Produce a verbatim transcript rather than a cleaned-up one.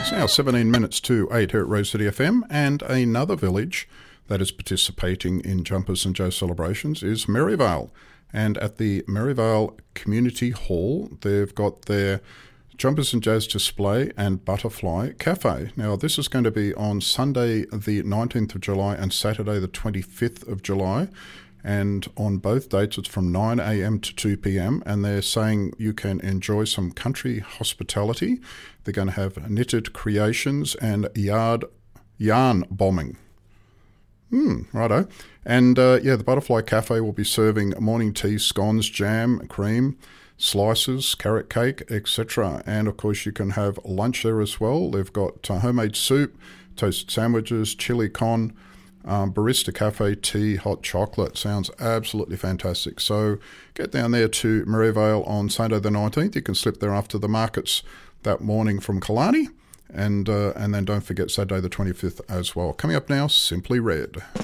It's now seventeen minutes to eight here at Rose City F M, and another village that is participating in Jumpers and Joe celebrations is Maryvale. And at the Maryvale Community Hall, they've got their Jumpers and Jazz display and Butterfly Cafe. Now, this is going to be on Sunday the nineteenth of July and Saturday the twenty-fifth of July. And on both dates, it's from nine a.m. to two p.m. And they're saying you can enjoy some country hospitality. They're going to have knitted creations and yard yarn bombing. Hmm, righto. And uh, yeah, the Butterfly Cafe will be serving morning tea, scones, jam, cream, slices, carrot cake, et cetera. And of course, you can have lunch there as well. They've got uh, homemade soup, toasted sandwiches, chili con, Um, barista cafe, tea, hot chocolate. Sounds absolutely fantastic. So get down there to Maryvale on Sunday the nineteenth. You can slip there after the markets that morning from Killarney. And, uh, and then don't forget Saturday the twenty-fifth as well. Coming up now, Simply Red.